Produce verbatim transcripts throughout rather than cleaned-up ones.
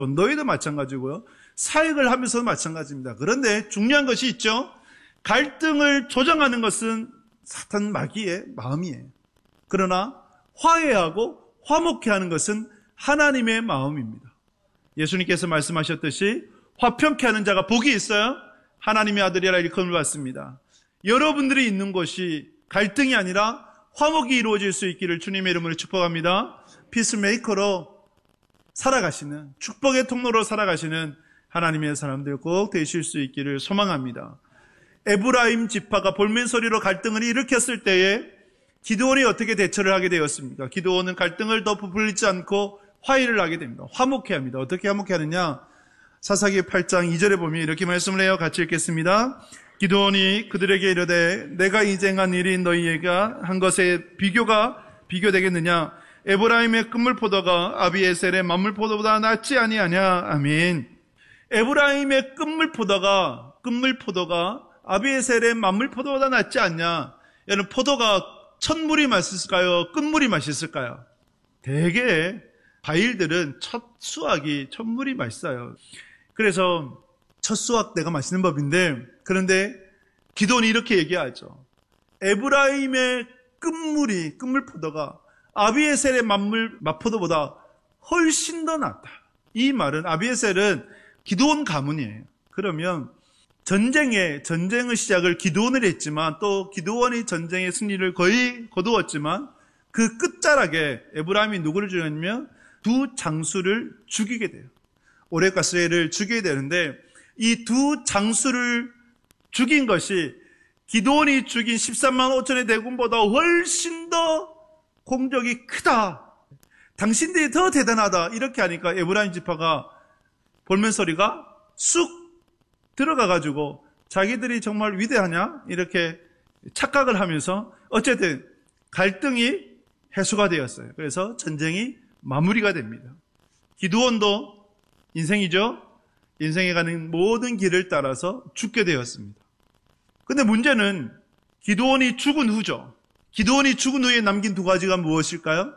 너희도 마찬가지고요. 사역을 하면서도 마찬가지입니다. 그런데 중요한 것이 있죠. 갈등을 조정하는 것은 사탄 마귀의 마음이에요. 그러나 화해하고 화목해 하는 것은 하나님의 마음입니다. 예수님께서 말씀하셨듯이 화평케 하는 자가 복이 있어요. 하나님의 아들이라 일컬음을 받습니다. 여러분들이 있는 곳이 갈등이 아니라 화목이 이루어질 수 있기를 주님의 이름으로 축복합니다. 피스메이커로 살아가시는, 축복의 통로로 살아가시는 하나님의 사람들 꼭 되실 수 있기를 소망합니다. 에브라임 지파가 볼멘 소리로 갈등을 일으켰을 때에 기드온이 어떻게 대처를 하게 되었습니까? 기드온은 갈등을 더 부풀리지 않고 화해를 하게 됩니다. 화목해 합니다. 어떻게 화목해 하느냐? 사사기 팔 장 이 절에 보면 이렇게 말씀을 해요. 같이 읽겠습니다. 기드온이 그들에게 이르되 내가 이쟁한 일이 너희가 한 것에 비교가 비교되겠느냐? 에브라임의 끝물포도가 아비에셀의 만물포도보다 낫지 아니하냐? 아멘. 에브라임의 끝물포도가 끝물포도가 아비에셀의 만물포도보다 낫지 않냐? 여러분, 포도가 첫물이 맛있을까요? 끝물이 맛있을까요? 대개 과일들은 첫 수확이 첫물이 맛있어요. 그래서 첫 수확 내가 맛있는 법인데, 그런데 기드온이 이렇게 얘기하죠. 에브라임의 끝물이 끝물포도가 아비에셀의 만물 맛포도보다 훨씬 더 낫다. 이 말은 아비에셀은 기드온 가문이에요. 그러면 전쟁의 전쟁의 시작을 기드온을 했지만 또 기드온이 전쟁의 승리를 거의 거두었지만 그 끝자락에 에브라임이 누구를 죽였냐면 두 장수를 죽이게 돼요. 오렙과 스레를 죽이게 되는데 이 두 장수를 죽인 것이 기드온이 죽인 십삼만 오천의 대군보다 훨씬 더 공적이 크다. 당신들이 더 대단하다. 이렇게 하니까 에브라임 지파가 볼멘 소리가 쑥 들어가가지고 자기들이 정말 위대하냐? 이렇게 착각을 하면서 어쨌든 갈등이 해소가 되었어요. 그래서 전쟁이 마무리가 됩니다. 기드온도 인생이죠. 인생에 가는 모든 길을 따라서 죽게 되었습니다. 근데 문제는 기드온이 죽은 후죠. 기드온이 죽은 후에 남긴 두 가지가 무엇일까요?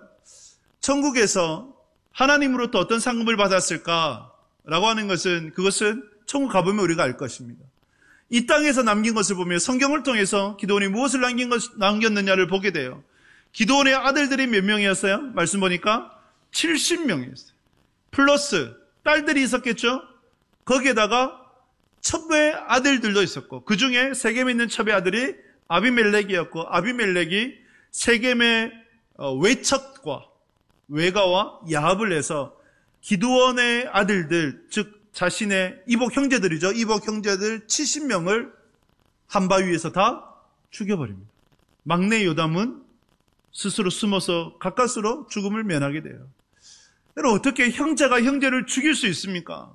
천국에서 하나님으로부터 어떤 상급을 받았을까라고 하는 것은 그것은 천국 가보면 우리가 알 것입니다. 이 땅에서 남긴 것을 보면 성경을 통해서 기드온이 무엇을 남긴 것, 남겼느냐를 보게 돼요. 기드온의 아들들이 몇 명이었어요? 말씀 보니까 칠십 명이었어요. 플러스 딸들이 있었겠죠? 거기에다가 첩의 아들들도 있었고 그 중에 세겜에 있는 첩의 아들이 아비멜렉이었고 아비멜렉이 세겜의 외척과 외가와 야합을 해서 기드온의 아들들, 즉 자신의 이복 형제들이죠. 이복 형제들 칠십 명을 한 바위에서 다 죽여버립니다. 막내 요담은 스스로 숨어서 가까스로 죽음을 면하게 돼요. 여러분, 어떻게 형제가 형제를 죽일 수 있습니까?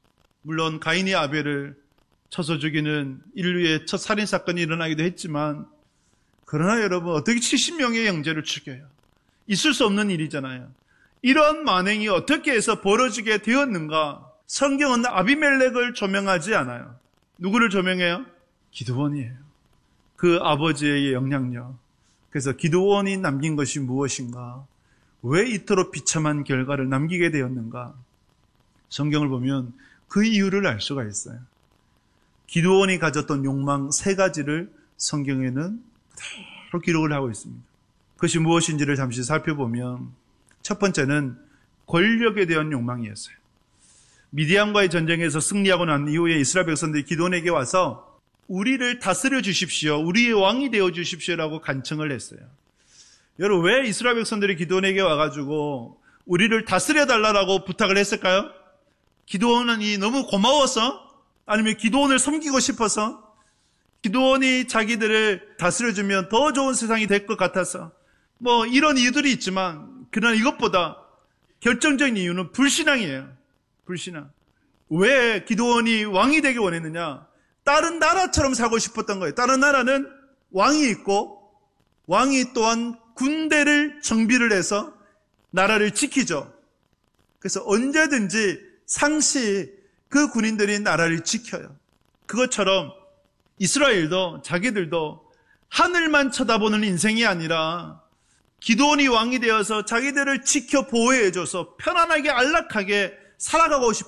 물론 가인이 아벨을 쳐서 죽이는 인류의 첫 살인사건이 일어나기도 했지만 그러나 여러분, 어떻게 칠십 명의 형제를 죽여요? 있을 수 없는 일이잖아요. 이런 만행이 어떻게 해서 벌어지게 되었는가? 성경은 아비멜렉을 조명하지 않아요. 누구를 조명해요? 기드온이에요. 그 아버지의 영향력. 그래서 기드온이 남긴 것이 무엇인가? 왜 이토록 비참한 결과를 남기게 되었는가? 성경을 보면 그 이유를 알 수가 있어요. 기드온이 가졌던 욕망 세 가지를 성경에는 그대로 기록을 하고 있습니다. 그것이 무엇인지를 잠시 살펴보면 첫 번째는 권력에 대한 욕망이었어요. 미디안과의 전쟁에서 승리하고 난 이후에 이스라엘 백성들이 기드온에게 와서 우리를 다스려 주십시오. 우리의 왕이 되어 주십시오라고 간청을 했어요. 여러분, 왜 이스라엘 백성들이 기드온에게 와가지고 우리를 다스려 달라고 부탁을 했을까요? 기드온이 너무 고마워서? 아니면 기드온을 섬기고 싶어서? 기드온이 자기들을 다스려주면 더 좋은 세상이 될 것 같아서? 뭐 이런 이유들이 있지만 그러나 이것보다 결정적인 이유는 불신앙이에요. 불신앙. 왜 기드온이 왕이 되기 원했느냐? 다른 나라처럼 살고 싶었던 거예요. 다른 나라는 왕이 있고 왕이 또한 군대를 정비를 해서 나라를 지키죠. 그래서 언제든지 상시 그 군인들이 나라를 지켜요. 그것처럼 이스라엘도 자기들도 하늘만 쳐다보는 인생이 아니라 기드온이 왕이 되어서 자기들을 지켜 보호해줘서 편안하게 안락하게 살아가고 싶은